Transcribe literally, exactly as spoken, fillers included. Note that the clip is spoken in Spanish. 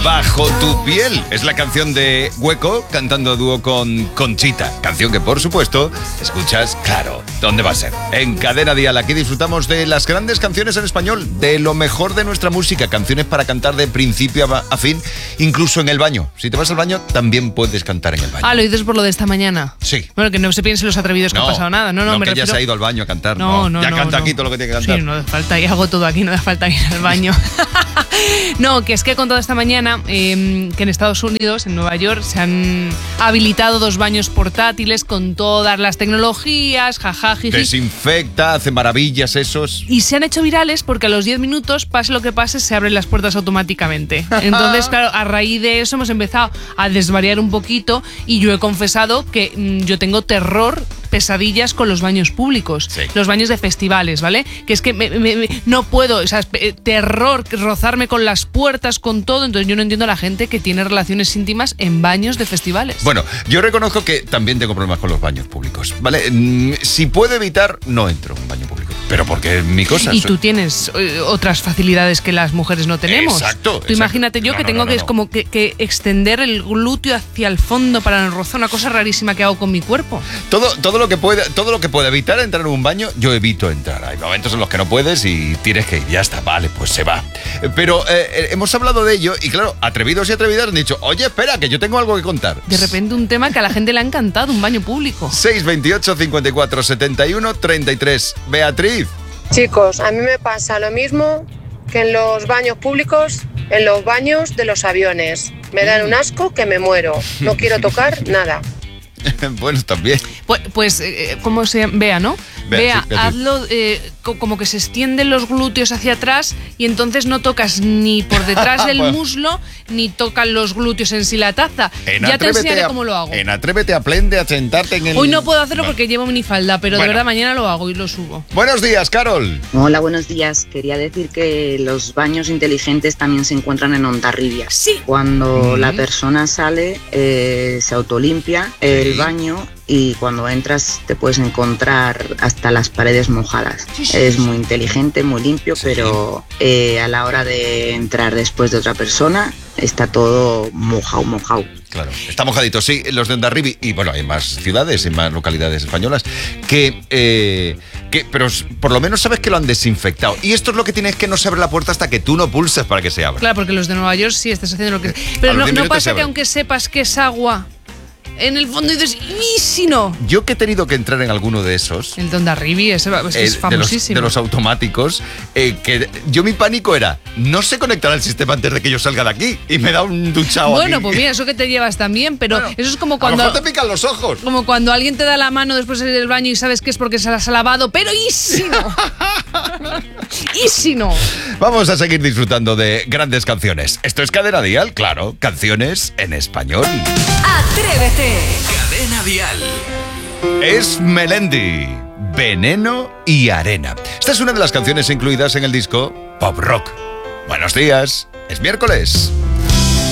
Bajo tu piel. Es la canción de Hueco cantando a dúo con Conchita. Canción que, por supuesto, escuchas, claro, ¿dónde va a ser? En Cadena Dial. Aquí disfrutamos de las grandes canciones en español, de lo mejor de nuestra música. Canciones para cantar de principio a, a fin, incluso en el baño. Si te vas al baño, también puedes cantar en el baño. Ah, lo dices por lo de esta mañana. Sí. Bueno, que no se piensen los atrevidos que no, ha pasado nada. No, no, no me que refiero... ya se ha ido al baño a cantar. No, no. no, Ya no, canta no. aquí todo lo que tiene que cantar. Sí, no hace falta, y hago todo aquí, no hace falta ir al baño. No, que es que he contado esta mañana eh, que en Estados Unidos, en Nueva York, se han habilitado dos baños portátiles con todas las tecnologías, jaja, jiji. Desinfecta, hace maravillas esos. Y se han hecho virales porque a los diez minutos, pase lo que pase, se abren las puertas automáticamente. Entonces, claro, a raíz de eso hemos empezado a desvariar un poquito y yo he confesado que mmm, yo tengo terror, pesadillas con los baños públicos, sí. Los baños de festivales, ¿vale? Que es que me, me, me, no puedo, o sea, terror, rozarme con las puertas, con todo. Entonces yo no entiendo a la gente que tiene relaciones íntimas en baños de festivales. Bueno, yo reconozco que también tengo problemas con los baños públicos, ¿vale? Si puedo evitar, no entro en un baño público. Pero porque es mi cosa. Y tú tienes eh, otras facilidades que las mujeres no tenemos. Exacto. Tú exacto. imagínate yo no, que no, tengo no, no, que no. es como que, que extender el glúteo hacia el fondo para rozar, una cosa rarísima que hago con mi cuerpo. Todo, todo lo que pueda, todo lo que pueda evitar entrar en un baño, yo evito entrar. Hay momentos en los que no puedes y tienes que ir. Ya está, vale, pues se va. Pero eh, hemos hablado de ello y claro, atrevidos y atrevidas han dicho, oye, espera, que yo tengo algo que contar. De repente un tema que a la gente le ha encantado, un baño público. seis veintiocho, cincuenta y cuatro, setenta y uno, treinta y tres. Beatriz. Chicos, a mí me pasa lo mismo que en los baños públicos, en los baños de los aviones. Me dan un asco que me muero. No quiero tocar nada. Bueno, también. Pues, pues eh, ¿cómo se llama? Bea, ¿no? Bea, Bea, sí, hazlo eh, co- como que se extienden los glúteos hacia atrás y entonces no tocas ni por detrás del Bueno. muslo ni tocan los glúteos en sí la taza. En Ya te Atrévete enseñaré a- cómo lo hago. En Atrévete, aprende a sentarte en el... Hoy no puedo hacerlo Bueno. porque llevo minifalda, pero Bueno. de verdad mañana lo hago y lo subo. Buenos días, Carol. Hola, buenos días. Quería decir que los baños inteligentes también se encuentran en Hondarribia. Sí. Cuando Mm. la persona sale, eh, se autolimpia el Sí. baño y cuando entras te puedes encontrar hasta las paredes mojadas. Sí, sí, Es sí. muy inteligente, muy limpio, Sí. pero eh, a la hora de entrar después de otra persona está todo mojado, mojado. Claro, está mojadito, sí, los de Hondarribia, y bueno, hay más ciudades, hay más localidades españolas, que, eh, que, pero por lo menos sabes que lo han desinfectado. Y esto es lo que tienes, que no se abre la puerta hasta que tú no pulses para que se abra. Claro, porque los de Nueva York sí estás haciendo lo que... a Pero los no, diez no minutos se pasa que abre. aunque sepas que es agua, en el fondo dices, ¿y si no? Yo que he tenido que entrar en alguno de esos, El Don Darribi, ese es, eh, es de, los, famosísimo. de los automáticos, eh, que yo mi pánico era, no se conectará el sistema antes de que yo salga de aquí, y me da un duchado Bueno, aquí. pues mira, eso que te llevas también, pero Bueno, eso es como A lo cuando... mejor te pican los ojos. Como cuando alguien te da la mano después de ir al baño y sabes que es porque se las ha lavado, pero ¿y si no? ¿Y si no? Vamos a seguir disfrutando de grandes canciones. Esto es Cadena Dial, claro, canciones en español. Atrévete. Cadena Dial. Es Melendi, Veneno y Arena. Esta es una de las canciones incluidas en el disco Pop Rock. Buenos días, es miércoles.